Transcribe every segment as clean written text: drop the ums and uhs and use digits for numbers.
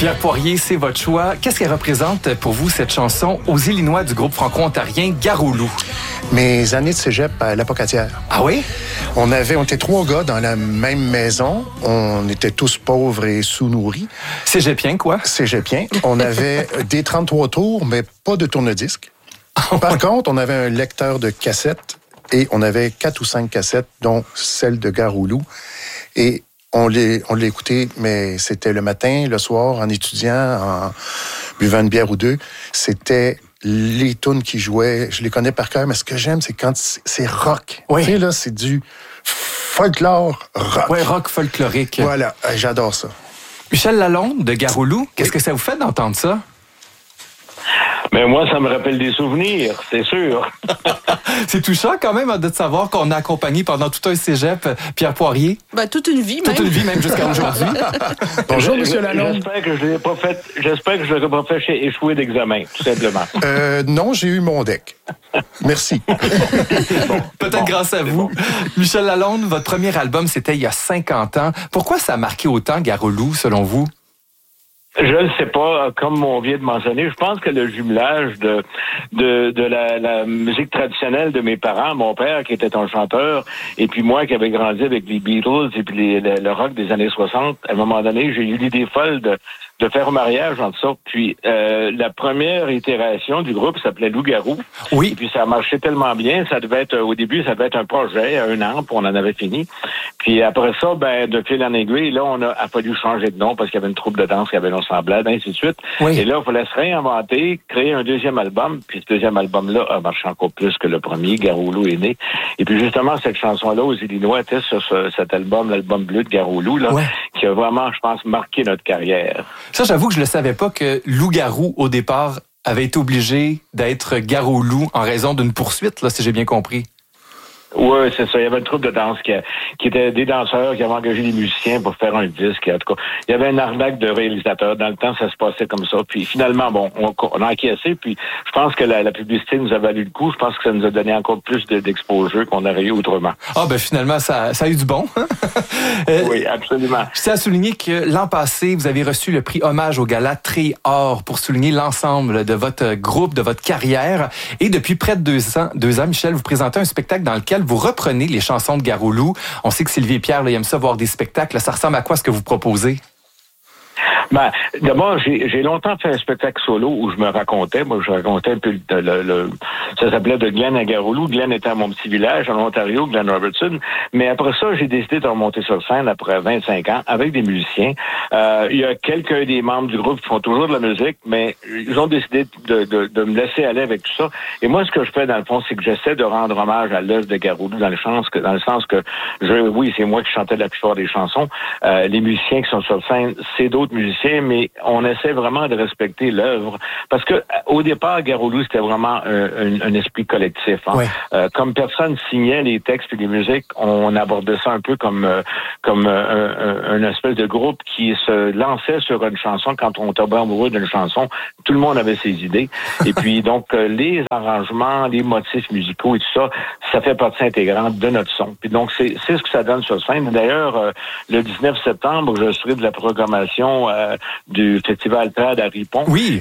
Pierre Poirier, c'est votre choix. Qu'est-ce qu'elle représente pour vous, cette chanson, aux Illinois du groupe franco-ontarien Garou-Loup? Mes années de cégep à l'Apocatière. Ah oui? On était 3 gars dans la même maison. On était tous pauvres et sous-nourris. Cégepien, quoi? Cégepien. On avait des 33 tours, mais pas de tourne-disque. Par contre, on avait un lecteur de cassettes et on avait 4 ou 5 cassettes, dont celle de Garou-Loup. Et on l'écoutait, mais c'était le matin, le soir, en étudiant, en buvant une bière ou deux. C'était les tunes qui jouaient. Je les connais par cœur, mais ce que j'aime, c'est quand c'est rock. Oui. Tu sais, là, c'est du folklore rock. Oui, rock folklorique. Voilà, j'adore ça. Michel Lalonde de Garou-Loup, qu'est-ce que ça vous fait d'entendre ça? Mais moi, ça me rappelle des souvenirs, c'est sûr. C'est touchant quand même de savoir qu'on a accompagné pendant tout un cégep Pierre Poirier. Ben, toute une vie, même. Toute une vie, même jusqu'à aujourd'hui. Bonjour, M. Lalonde. J'espère que je l'ai pas fait. J'espère que je l'ai pas fait chez échouer d'examen, tout simplement. Non, j'ai eu mon deck. Merci. Peut-être grâce à vous. Michel Lalonde, votre premier album, c'était il y a 50 ans. Pourquoi ça a marqué autant Garou-Loup, selon vous? Je ne sais pas, comme on vient de mentionner, je pense que le jumelage de la musique traditionnelle de mes parents, mon père qui était un chanteur, et puis moi qui avais grandi avec les Beatles et puis le rock des années 60, à un moment donné, j'ai eu l'idée folle de faire un mariage entre ça. Puis la première itération du groupe s'appelait Loup-Garou. Oui. Et puis ça marchait tellement bien, ça devait être au début, ça devait être un projet, 1 an, puis on en avait fini. Puis après ça, de fil en aiguille, là, on a fallu changer de nom parce qu'il y avait une troupe de danse qui avait nos semblables, ainsi de suite. Oui. Et là, il fallait se réinventer, créer un deuxième album. Puis ce deuxième album-là a marché encore plus que le premier. Garou-Loup est né. Et puis justement, cette chanson-là aux Illinois était sur cet album, l'album bleu de Garou-Loup, là, Ouais. qui a vraiment, je pense, marqué notre carrière. Ça, j'avoue que je ne le savais pas que Loup-Garou, au départ, avait été obligé d'être Garou-Loup en raison d'une poursuite, là, si j'ai bien compris. Oui, c'est ça. Il y avait une troupe de danse qui était des danseurs qui avaient engagé des musiciens pour faire un disque. En tout cas, il y avait une arnaque de réalisateurs. Dans le temps, ça se passait comme ça. Puis finalement, on a encaissé. Puis je pense que la publicité nous a valu le coup. Je pense que ça nous a donné encore plus d'exposure qu'on aurait eu autrement. Ah, finalement, ça a eu du bon. Oui, absolument. Je tiens à souligner que l'an passé, vous avez reçu le prix Hommage au Gala Tri-Or pour souligner l'ensemble de votre groupe, de votre carrière. Et depuis près de 2 ans, Michel, vous présentez un spectacle dans lequel vous reprenez les chansons de Garou-Loup. On sait que Sylvie et Pierre, là, ils aiment ça voir des spectacles. Ça ressemble à quoi ce que vous proposez? D'abord, j'ai longtemps fait un spectacle solo où je me racontais. Moi, je racontais un peu ça s'appelait de Glen à Garou-Loup. Glen était à mon petit village en Ontario, Glen Robertson. Mais après ça, j'ai décidé de remonter sur scène après 25 ans avec des musiciens. Il y a quelques des membres du groupe qui font toujours de la musique, mais ils ont décidé de me laisser aller avec tout ça. Et moi, ce que je fais, dans le fond, c'est que j'essaie de rendre hommage à l'œuvre de Garou-Loup dans le sens que oui, c'est moi qui chantais la plupart des chansons. Les musiciens qui sont sur scène, c'est d'autres musiciens, mais on essaie vraiment de respecter l'œuvre. Parce que au départ, Garou-Loup, c'était vraiment un esprit collectif. Hein. Ouais. Comme personne signait les textes et les musiques, on abordait ça un peu comme un espèce de groupe qui se lançait sur une chanson. Quand on tombait amoureux d'une chanson, tout le monde avait ses idées. Et puis, donc, les arrangements, les motifs musicaux et tout ça, ça fait partie intégrante de notre son. Puis donc, c'est ce que ça donne sur scène. D'ailleurs, le 19 septembre, je serai de la programmation du Festival Trad à Ripon. Oui.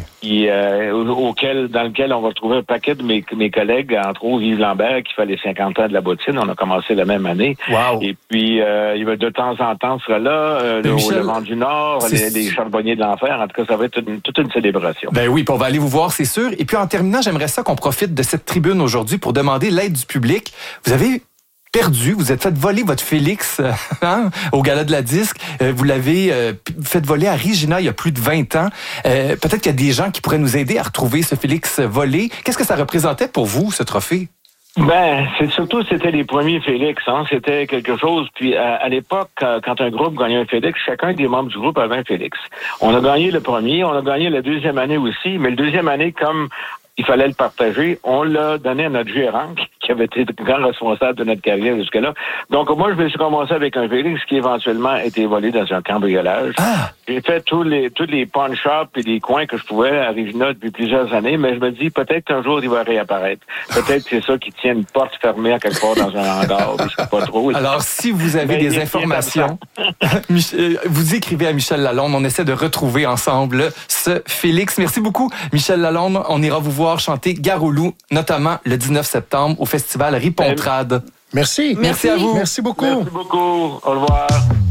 Dans lequel on va trouver un paquet de mes collègues, entre autres Yves Lambert, qui fait les 50 ans de la bottine. On a commencé la même année. Wow. Et puis, il va de temps en temps sera là, Michel, au Levant du Nord, les charbonniers de l'enfer. En tout cas, ça va être toute une célébration. Oui, puis on va aller vous voir, c'est sûr. Et puis en terminant, j'aimerais ça qu'on profite de cette tribune aujourd'hui pour demander l'aide du public. Vous avez perdu, vous êtes fait voler votre Félix au Gala de la Disque. Vous l'avez fait voler à Regina il y a plus de 20 ans. Peut-être qu'il y a des gens qui pourraient nous aider à retrouver ce Félix volé. Qu'est-ce que ça représentait pour vous, ce trophée? C'était les premiers Félix, hein. C'était quelque chose. Puis à l'époque, quand un groupe gagnait un Félix, chacun des membres du groupe avait un Félix. On a gagné le premier, on a gagné la deuxième année aussi, mais le deuxième année, comme il fallait le partager, on l'a donné à notre gérant, qui avait été le grand responsable de notre carrière jusque-là. Donc moi, je me suis commencé avec un Félix qui éventuellement a été volé dans un cambriolage. J'ai fait tous les pawn shops et les coins que je pouvais à Regina depuis plusieurs années, mais je me dis peut-être qu'un jour il va réapparaître. Peut-être que c'est ça qui tient une porte fermée à quelque part dans un hangar, je sais pas trop. Alors, si vous avez des informations, vous écrivez à Michel Lalonde. On essaie de retrouver ensemble ce Félix. Merci beaucoup, Michel Lalonde. On ira vous voir chanter Gare au loup, notamment le 19 septembre au festival Ripontrade. Merci. Merci à vous. Merci beaucoup. Merci beaucoup. Au revoir.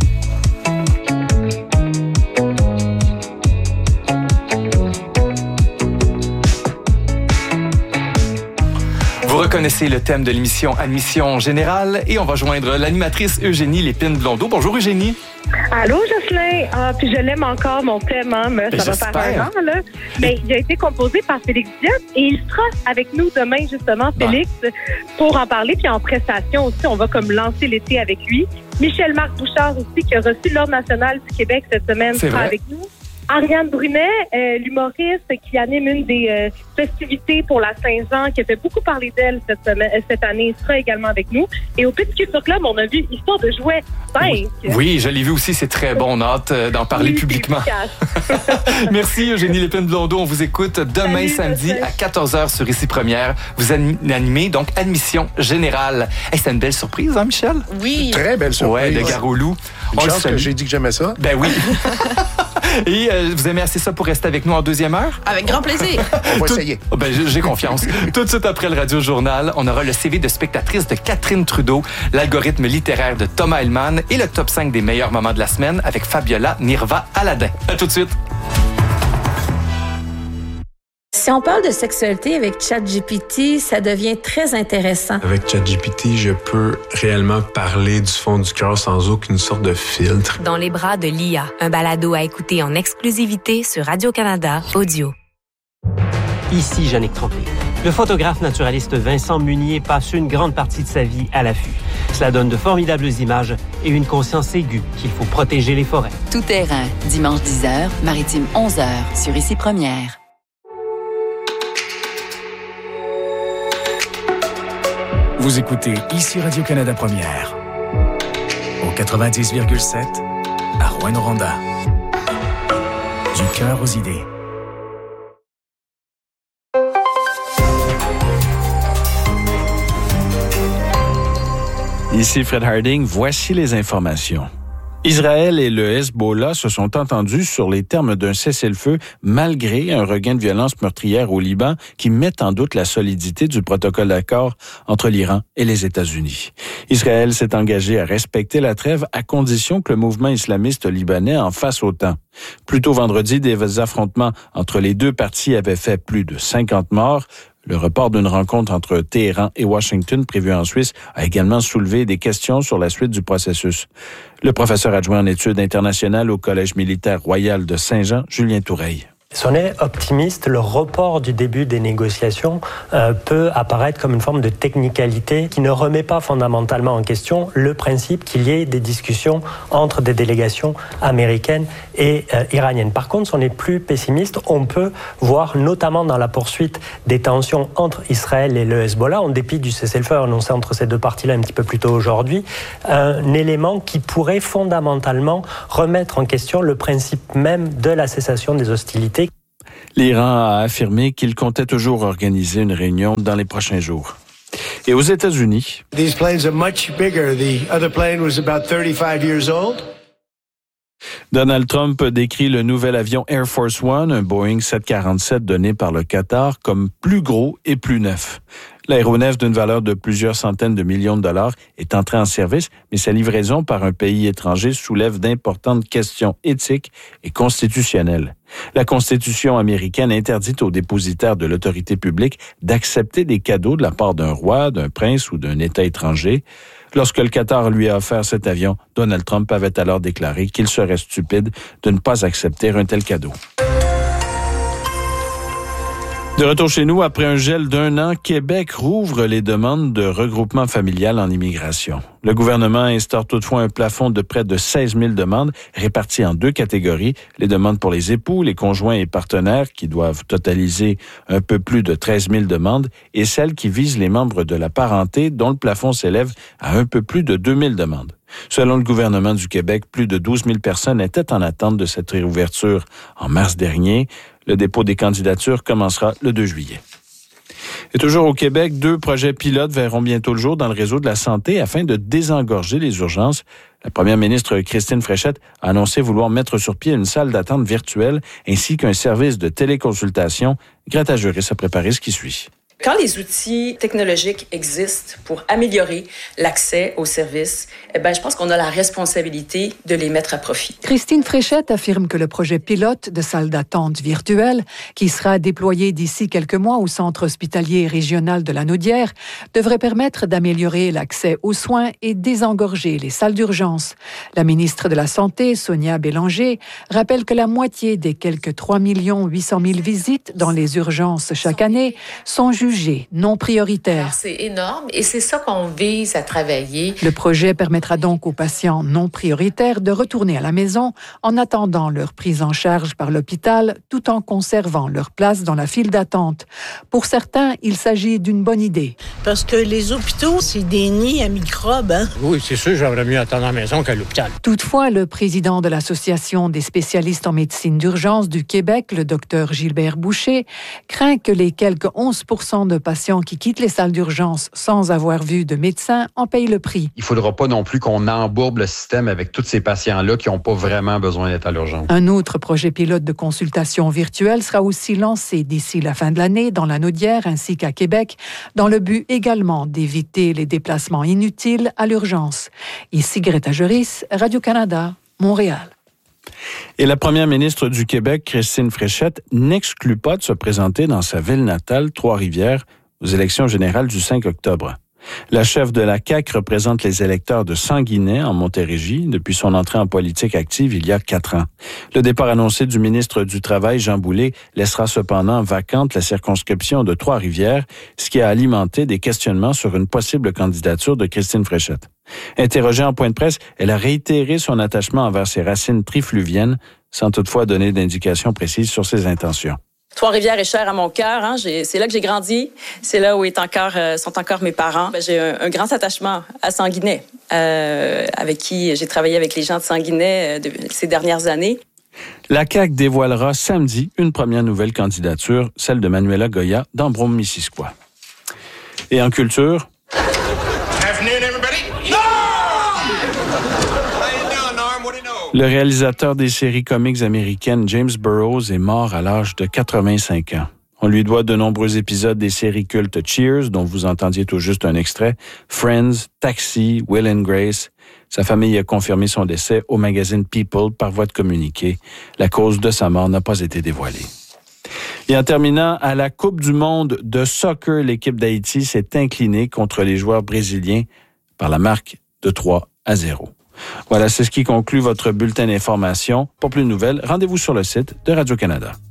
Vous reconnaissez le thème de l'émission Admission Générale et on va joindre l'animatrice Eugénie Lépine-Blondeau. Bonjour Eugénie. Allô Jocelyn. Puis je l'aime encore mon thème, hein, mais ça va faire un an, là. Mais il a été composé par Félix Diop et il sera avec nous demain justement, Félix, pour en parler. Puis en prestation aussi, on va comme lancer l'été avec lui. Michel-Marc Bouchard aussi, qui a reçu l'Ordre national du Québec cette semaine, sera avec nous. Ariane Brunet, l'humoriste qui anime une des festivités pour la Saint-Jean, qui a fait beaucoup parler d'elle cette année, sera également avec nous. Et au Petit Culture Club, on a vu Histoire de jouets 5. Oui, je l'ai vu aussi, c'est très bon. On a hâte d'en parler publiquement. Merci Eugénie Lépine-Blondeau. On vous écoute demain samedi à 14h sur Ici Première. Vous animez donc Admission Générale. Hey, c'est une belle surprise, hein Michel? Oui. Très belle surprise. Ouais, de Gare au loup. Une chance que j'ai dit que j'aimais ça. Ben oui. Et vous aimez assez ça pour rester avec nous en deuxième heure? Avec grand plaisir. On va essayer. Ben, j'ai confiance. Tout de suite après le Radio Journal, on aura le CV de spectatrice de Catherine Trudeau, l'algorithme littéraire de Thomas Hellman et le top 5 des meilleurs moments de la semaine avec Fabiola Nirva-Aladin. À tout de suite. Si on parle de sexualité avec ChatGPT, ça devient très intéressant. Avec ChatGPT, je peux réellement parler du fond du cœur sans aucune sorte de filtre. Dans les bras de l'IA, un balado à écouter en exclusivité sur Radio-Canada Audio. Ici Jannick Tremblay. Le photographe naturaliste Vincent Munier passe une grande partie de sa vie à l'affût. Cela donne de formidables images et une conscience aiguë qu'il faut protéger les forêts. Tout terrain, dimanche 10h, maritime 11h, sur Ici Première. Vous écoutez Ici Radio-Canada Première, au 90,7 à Rouyn-Noranda. Du cœur aux idées. Ici Fred Harding, voici les informations. Israël et le Hezbollah se sont entendus sur les termes d'un cessez-le-feu malgré un regain de violence meurtrière au Liban qui met en doute la solidité du protocole d'accord entre l'Iran et les États-Unis. Israël s'est engagé à respecter la trêve à condition que le mouvement islamiste libanais en fasse autant. Plus tôt vendredi, des affrontements entre les deux parties avaient fait plus de 50 morts. Le report d'une rencontre entre Téhéran et Washington prévue en Suisse a également soulevé des questions sur la suite du processus. Le professeur adjoint en études internationales au Collège militaire royal de Saint-Jean, Julien Toureille. Si on est optimiste, le report du début des négociations peut apparaître comme une forme de technicalité qui ne remet pas fondamentalement en question le principe qu'il y ait des discussions entre des délégations américaines et iraniennes. Par contre, si on est plus pessimiste, on peut voir notamment dans la poursuite des tensions entre Israël et le Hezbollah, en dépit du cessez-le-feu annoncé entre ces deux parties-là un petit peu plus tôt aujourd'hui, un élément qui pourrait fondamentalement remettre en question le principe même de la cessation des hostilités. L'Iran a affirmé qu'il comptait toujours organiser une réunion dans les prochains jours. Et aux États-Unis, These planes are much bigger. The other plane was about 35 years old. Donald Trump décrit le nouvel avion Air Force One, un Boeing 747 donné par le Qatar, comme plus gros et plus neuf. L'aéronef d'une valeur de plusieurs centaines de millions de dollars est entré en service, mais sa livraison par un pays étranger soulève d'importantes questions éthiques et constitutionnelles. La Constitution américaine interdit aux dépositaires de l'autorité publique d'accepter des cadeaux de la part d'un roi, d'un prince ou d'un État étranger. Lorsque le Qatar lui a offert cet avion, Donald Trump avait alors déclaré qu'il serait stupide de ne pas accepter un tel cadeau. De retour chez nous, après un gel d'1 an, Québec rouvre les demandes de regroupement familial en immigration. Le gouvernement instaure toutefois un plafond de près de 16 000 demandes réparties en 2 catégories. Les demandes pour les époux, les conjoints et partenaires qui doivent totaliser un peu plus de 13 000 demandes et celles qui visent les membres de la parenté dont le plafond s'élève à un peu plus de 2 000 demandes. Selon le gouvernement du Québec, plus de 12 000 personnes étaient en attente de cette réouverture en mars dernier. Le dépôt des candidatures commencera le 2 juillet. Et toujours au Québec, 2 projets pilotes verront bientôt le jour dans le réseau de la santé afin de désengorger les urgences. La première ministre Christine Fréchette a annoncé vouloir mettre sur pied une salle d'attente virtuelle ainsi qu'un service de téléconsultation. Greta Juris a préparé ce qui suit. Quand les outils technologiques existent pour améliorer l'accès aux services, je pense qu'on a la responsabilité de les mettre à profit. Christine Fréchette affirme que le projet pilote de salle d'attente virtuelle, qui sera déployé d'ici quelques mois au centre hospitalier régional de la Naudière, devrait permettre d'améliorer l'accès aux soins et désengorger les salles d'urgence. La ministre de la Santé, Sonia Bélanger, rappelle que la moitié des quelques 3 800 000 visites dans les urgences chaque année sont jugées non prioritaires. Alors, c'est énorme et c'est ça qu'on vise à travailler. Le projet permettra donc aux patients non prioritaires de retourner à la maison en attendant leur prise en charge par l'hôpital tout en conservant leur place dans la file d'attente. Pour certains, il s'agit d'une bonne idée. Parce que les hôpitaux, c'est des nids à microbes. Hein? Oui, c'est sûr, j'aimerais mieux attendre à la maison qu'à l'hôpital. Toutefois, le président de l'Association des spécialistes en médecine d'urgence du Québec, le Dr Gilbert Boucher, craint que les quelques 11% de patients qui quittent les salles d'urgence sans avoir vu de médecin en payent le prix. Il ne faudra pas non plus qu'on embourbe le système avec tous ces patients-là qui n'ont pas vraiment besoin d'être à l'urgence. Un autre projet pilote de consultation virtuelle sera aussi lancé d'ici la fin de l'année dans la Naudière ainsi qu'à Québec, dans le but également d'éviter les déplacements inutiles à l'urgence. Ici Greta Juris, Radio-Canada, Montréal. Et la première ministre du Québec, Christine Fréchette, n'exclut pas de se présenter dans sa ville natale, Trois-Rivières, aux élections générales du 5 octobre. La chef de la CAQ représente les électeurs de Sanguinet, en Montérégie, depuis son entrée en politique active il y a 4 ans. Le départ annoncé du ministre du Travail, Jean Boulet, laissera cependant vacante la circonscription de Trois-Rivières, ce qui a alimenté des questionnements sur une possible candidature de Christine Fréchette. Interrogée en point de presse, elle a réitéré son attachement envers ses racines trifluviennes, sans toutefois donner d'indications précises sur ses intentions. Trois-Rivières est chère à mon cœur. Hein. C'est là que j'ai grandi. C'est là où sont encore mes parents. J'ai un grand attachement à Sanguinet, avec qui j'ai travaillé avec les gens de Sanguinet ces dernières années. La CAQ dévoilera samedi une première nouvelle candidature, celle de Manuela Goya d'Ambrome-Missisquoi. Et en culture... Le réalisateur des séries comiques américaines James Burrows est mort à l'âge de 85 ans. On lui doit de nombreux épisodes des séries cultes Cheers, dont vous entendiez tout juste un extrait, Friends, Taxi, Will and Grace. Sa famille a confirmé son décès au magazine People par voie de communiqué. La cause de sa mort n'a pas été dévoilée. Et en terminant, à la Coupe du monde de soccer, l'équipe d'Haïti s'est inclinée contre les joueurs brésiliens par la marque de 3-0. Voilà, c'est ce qui conclut votre bulletin d'information. Pour plus de nouvelles, rendez-vous sur le site de Radio-Canada.